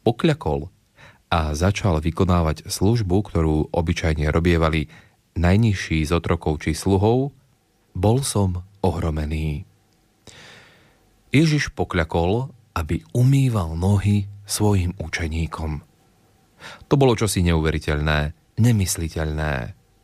pokľakol a začal vykonávať službu, ktorú obyčajne robievali najnižší z otrokov či sluhov, bol som ohromený. Ježiš pokľakol, aby umýval nohy svojim učeníkom. To bolo čosi neuveriteľné, nemysliteľné.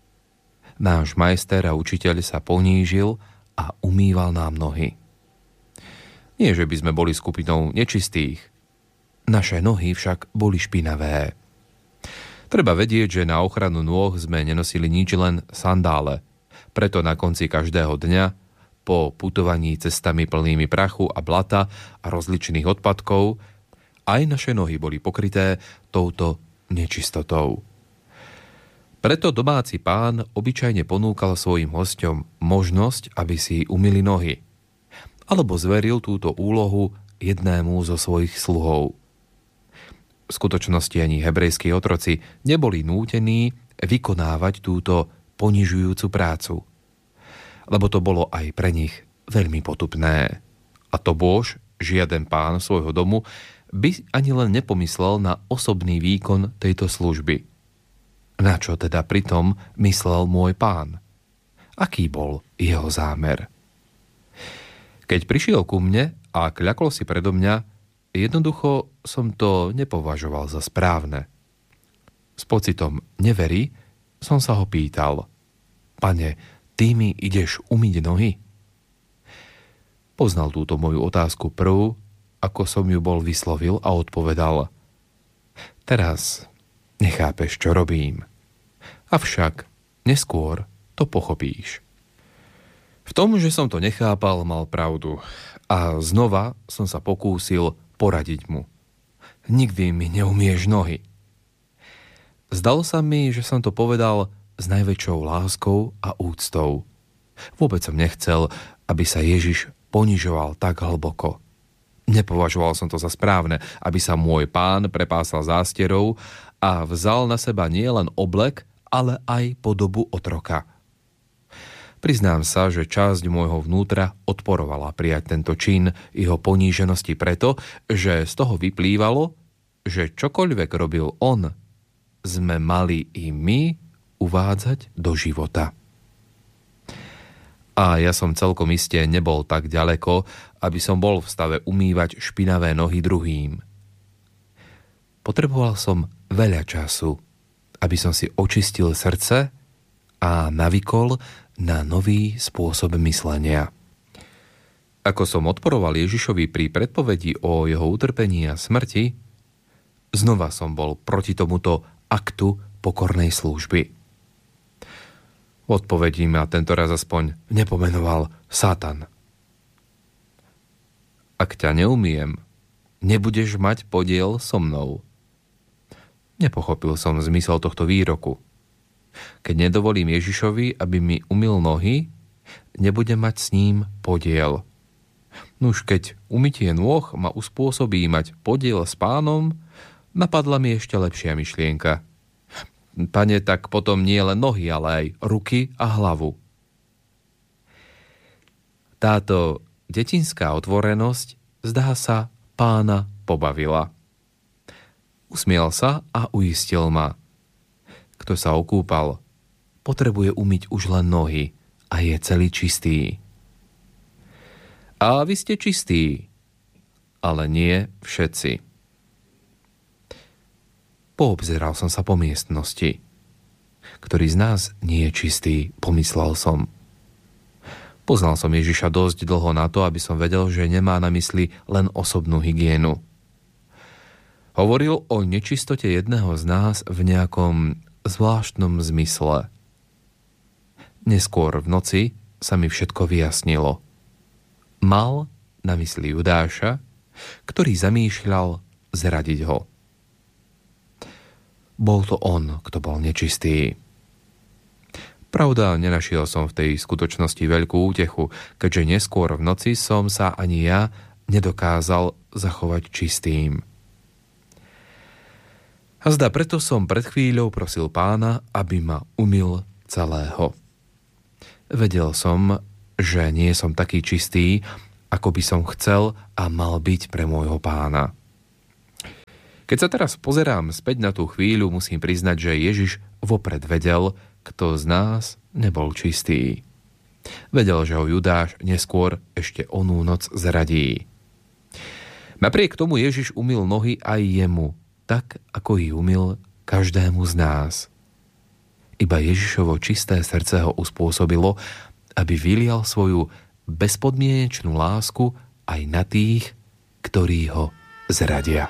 Náš majster a učiteľ sa ponížil a umýval nám nohy. Nie, že by sme boli skupinou nečistých. Naše nohy však boli špinavé. Treba vedieť, že na ochranu nôh sme nenosili nič, len sandále. Preto na konci každého dňa, po putovaní cestami plnými prachu a blata a rozličných odpadkov, aj naše nohy boli pokryté touto nečistotou. Preto domáci pán obyčajne ponúkal svojim hosťom možnosť, aby si umyli nohy, alebo zveril túto úlohu jednému zo svojich sluhov. V skutočnosti ani hebrejskí otroci neboli nútení vykonávať túto ponižujúcu prácu, lebo to bolo aj pre nich veľmi potupné. A to bôž, žiaden pán svojho domu, by ani len nepomyslel na osobný výkon tejto služby. Na čo teda pritom myslel môj pán? Aký bol jeho zámer? Keď prišiel ku mne a kľakol si predo mňa, jednoducho som to nepovažoval za správne. S pocitom nevery som sa ho pýtal: Pane, ty mi ideš umyť nohy? Poznal túto moju otázku prv, ako som ju bol vyslovil, a odpovedal: Teraz nechápeš, čo robím. Avšak neskôr to pochopíš. V tom, že som to nechápal, mal pravdu a znova som sa pokúsil poradiť mu. Nikdy mi neumieš nohy. Zdalo sa mi, že som to povedal s najväčšou láskou a úctou. Vôbec som nechcel, aby sa Ježiš ponižoval tak hlboko. Nepovažoval som to za správne, aby sa môj pán prepásal zásterou a vzal na seba nielen oblek, ale aj podobu otroka. Priznám sa, že časť môjho vnútra odporovala prijať tento čin jeho poníženosti preto, že z toho vyplývalo, že čokoľvek robil on, sme mali i my uvádzať do života. A ja som celkom iste nebol tak ďaleko, aby som bol v stave umývať špinavé nohy druhým. Potreboval som veľa času, aby som si očistil srdce a navykol na nový spôsob myslenia. Ako som odporoval Ježišovi pri predpovedi o jeho utrpení a smrti, znova som bol proti tomuto aktu pokornej služby. V odpovedi ma tento raz aspoň nepomenoval Satan. Ak ťa neumiem, nebudeš mať podiel so mnou. Nepochopil som zmysel tohto výroku. Keď nedovolím Ježišovi, aby mi umyl nohy, nebudem mať s ním podiel. Nuž keď umytie nôh ma uspôsobí mať podiel s pánom, napadla mi ešte lepšia myšlienka. Pane, tak potom nie len nohy, ale aj ruky a hlavu. Táto detinská otvorenosť, zdá sa, pána pobavila. Usmiel sa a uistil ma: Kto sa okúpal, potrebuje umyť už len nohy a je celý čistý. A vy ste čistí, ale nie všetci. Poobzeral som sa po miestnosti. Ktorý z nás nie je čistý, pomyslel som. Poznal som Ježiša dosť dlho na to, aby som vedel, že nemá na mysli len osobnú hygienu. Hovoril o nečistote jedného z nás v nejakom zvláštnom zmysle. Neskôr v noci sa mi všetko vyjasnilo. Mal na mysli Judáša, ktorý zamýšľal zradiť ho. Bol to on, kto bol nečistý. Pravda, nenašiel som v tej skutočnosti veľkú útechu, keďže neskôr v noci som sa ani ja nedokázal zachovať čistým. A zdá preto som pred chvíľou prosil pána, aby ma umyl celého. Vedel som, že nie som taký čistý, ako by som chcel a mal byť pre môjho pána. Keď sa teraz pozerám späť na tú chvíľu, musím priznať, že Ježiš vopred vedel, kto z nás nebol čistý. Vedel, že ho Judáš neskôr ešte onú noc zradí. Napriek tomu Ježiš umyl nohy aj jemu, tak ako ich umyl každému z nás. Iba Ježišovo čisté srdce ho uspôsobilo, aby vylial svoju bezpodmienečnú lásku aj na tých, ktorí ho zradia.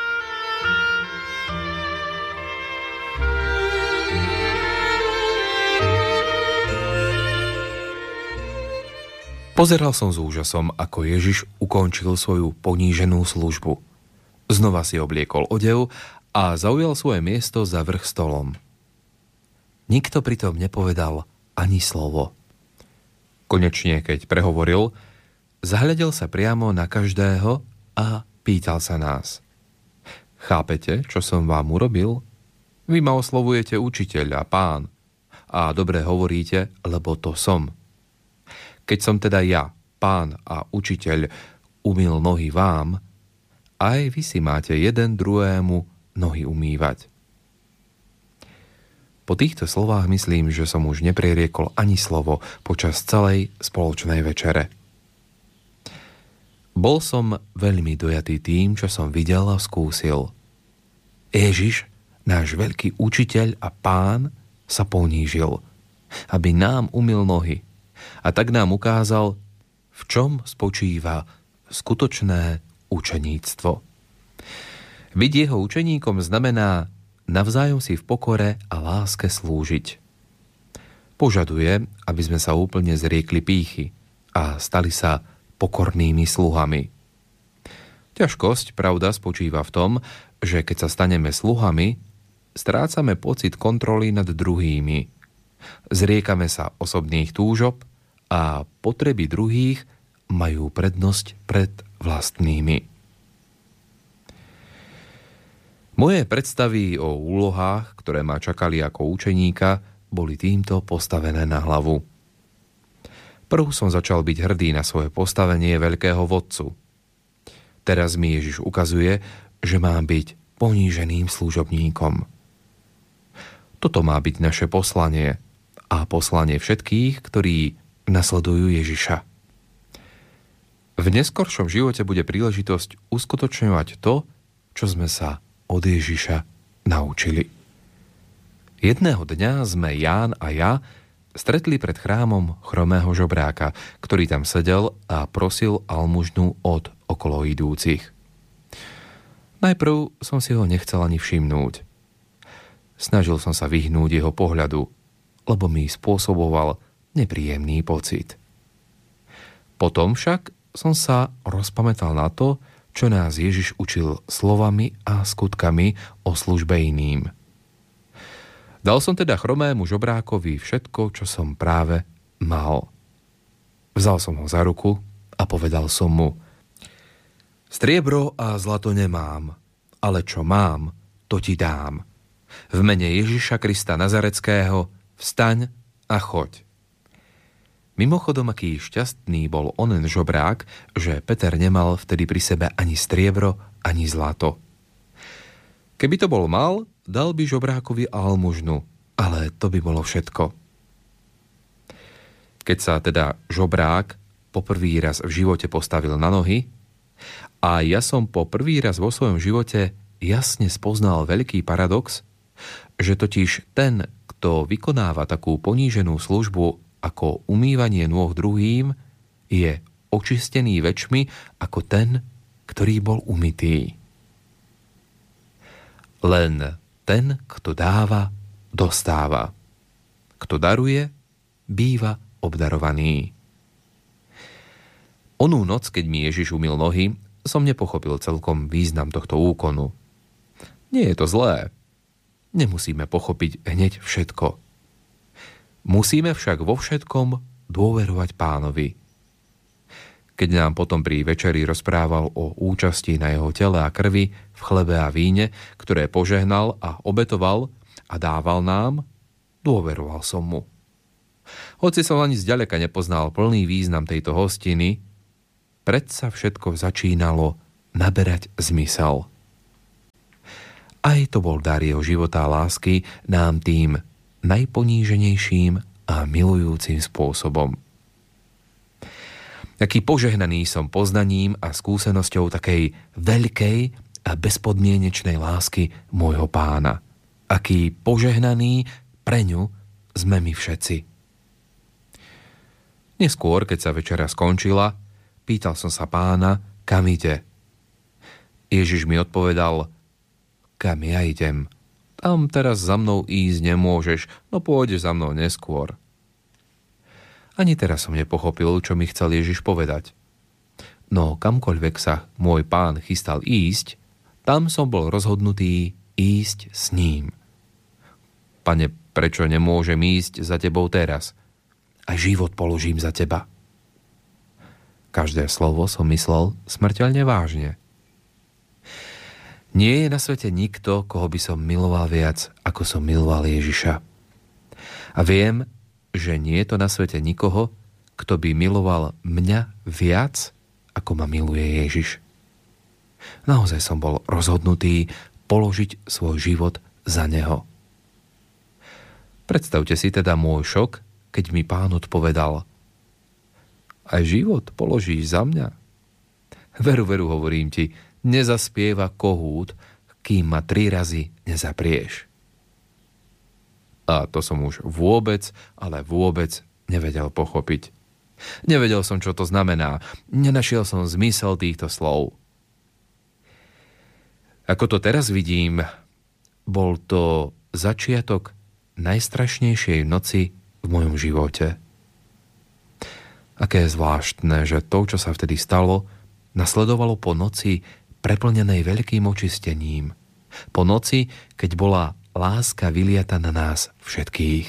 Pozeral som s úžasom, ako Ježiš ukončil svoju poníženú službu. Znova si obliekol odev a zaujal svoje miesto za vrch stolom. Nikto pritom nepovedal ani slovo. Konečne, keď prehovoril, zahľadel sa priamo na každého a pýtal sa nás. Chápete, čo som vám urobil? Vy ma oslovujete učiteľ a pán. A dobre hovoríte, lebo to som. Keď som teda ja, pán a učiteľ, umyl nohy vám, aj vy si máte jeden druhému nohy umývať. Po týchto slovách myslím, že som už nepreriekol ani slovo počas celej spoločnej večere. Bol som veľmi dojatý tým, čo som videl a skúsil. Ježiš, náš veľký učiteľ a pán, sa ponížil, aby nám umyl nohy. A tak nám ukázal, v čom spočíva skutočné učeníctvo. Byť jeho učeníkom znamená navzájom si v pokore a láske slúžiť. Požaduje, aby sme sa úplne zriekli pýchy a stali sa pokornými sluhami. Ťažkosť, pravda, spočíva v tom, že keď sa staneme sluhami, strácame pocit kontroly nad druhými. Zriekame sa osobných túžob a potreby druhých majú prednosť pred vlastnými. Moje predstavy o úlohách, ktoré ma čakali ako učeníka, boli týmto postavené na hlavu. Prv som začal byť hrdý na svoje postavenie veľkého vodcu. Teraz mi Ježiš ukazuje, že mám byť poníženým služobníkom. Toto má byť naše poslanie a poslanie všetkých, ktorí nasledujú Ježiša. V neskoršom živote bude príležitosť uskutočňovať to, čo sme sa od Ježiša naučili. Jedného dňa sme Ján a ja stretli pred chrámom chromého žobráka, ktorý tam sedel a prosil almužnu od okolo idúcich. Najprv som si ho nechcel ani všimnúť. Snažil som sa vyhnúť jeho pohľadu, lebo mi spôsoboval nepríjemný pocit. Potom však som sa rozpamätal na to, čo nás Ježiš učil slovami a skutkami o službe iným. Dal som teda chromému žobrákovi všetko, čo som práve mal. Vzal som ho za ruku a povedal som mu: Striebro a zlato nemám, ale čo mám, to ti dám. V mene Ježiša Krista Nazareckého vstaň a choď. Mimochodom, aký šťastný bol onen žobrák, že Peter nemal vtedy pri sebe ani striebro, ani zlato. Keby to bol mal, dal by žobrákovi almužnu, ale to by bolo všetko. Keď sa teda žobrák poprvý raz v živote postavil na nohy, a ja som po prvý raz vo svojom živote jasne spoznal veľký paradox, že totiž ten, kto vykonáva takú poníženú službu ako umývanie nôh druhým, je očistený večmi ako ten, ktorý bol umytý. Len ten, kto dáva, dostáva. Kto daruje, býva obdarovaný. Onú noc, keď mi Ježiš umyl nohy, som nepochopil celkom význam tohto úkonu. Nie je to zlé. Nemusíme pochopiť hneď všetko. Musíme však vo všetkom dôverovať Pánovi. Keď nám potom pri večeri rozprával o účasti na jeho tele a krvi v chlebe a víne, ktoré požehnal a obetoval a dával nám, dôveroval som mu. Hoci som ani zďaleka nepoznal plný význam tejto hostiny, predsa všetko začínalo naberať zmysel. Aj to bol dar jeho života a lásky nám tým najponíženejším a milujúcim spôsobom. Aký požehnaný som poznaním a skúsenosťou takej veľkej a bezpodmienečnej lásky môjho Pána. Aký požehnaný pre ňu sme my všetci. Neskôr, keď sa večera skončila, pýtal som sa Pána, kam ide. Ježiš mi odpovedal: kam ja idem? Tam teraz za mnou ísť nemôžeš, no pôjdeš za mnou neskôr. Ani teraz som nepochopil, čo mi chcel Ježiš povedať. No kamkoľvek sa môj Pán chystal ísť, tam som bol rozhodnutý ísť s ním. Pane, prečo nemôžem ísť za tebou teraz? A život položím za teba. Každé slovo som myslel smrteľne vážne. Nie je na svete nikto, koho by som miloval viac, ako som miloval Ježiša. A viem, že nie je to na svete nikoho, kto by miloval mňa viac, ako ma miluje Ježiš. Naozaj som bol rozhodnutý položiť svoj život za neho. Predstavte si teda môj šok, keď mi Pán odpovedal: aj život položíš za mňa? Veru, hovorím ti, nezaspieva kohút, kým ma 3 razy nezaprieš. A to som už vôbec, ale vôbec nevedel pochopiť. Nevedel som, čo to znamená. Nenašiel som zmysel týchto slov. Ako to teraz vidím, bol to začiatok najstrašnejšej noci v mojom živote. Aké je zvláštne, že to, čo sa vtedy stalo, nasledovalo po noci preplnenej veľkým očistením. Po noci, keď bola láska vyliata na nás všetkých.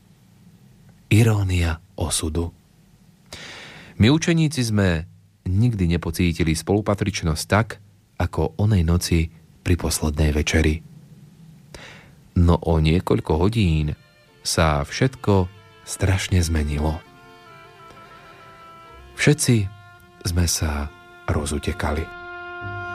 Irónia osudu. My učeníci sme nikdy nepocítili spolupatričnosť tak, ako onej noci pri poslednej večeri. No o niekoľko hodín sa všetko strašne zmenilo. Všetci sme sa rozutekali.